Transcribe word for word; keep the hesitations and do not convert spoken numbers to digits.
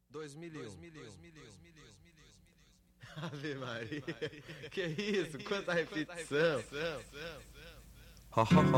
dois mil e um. Ave Maria. Que isso? Quanta repetição. Ha ha ha